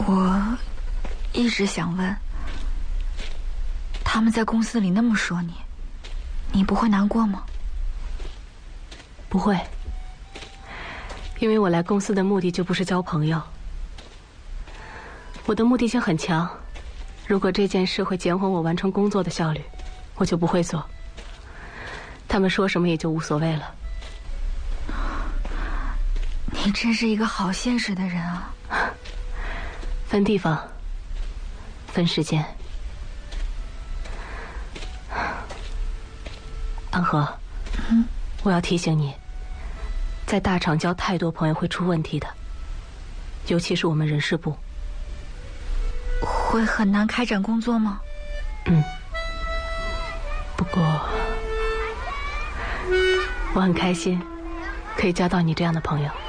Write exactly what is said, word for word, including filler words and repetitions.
我一直想问，他们在公司里那么说你，你不会难过吗？ 不会，因为我来公司的目的就不是交朋友，我的目的性很强。如果这件事会减缓我完成工作的效率，我就不会做。他们说什么也就无所谓了。 你真是一个好现实的人啊！ 分地方，分时间。安和， 嗯， 我要提醒你，在大厂交太多朋友会出问题的，尤其是我们人事部。 会很难开展工作吗？ 嗯。不过，我很开心，可以交到你这样的朋友。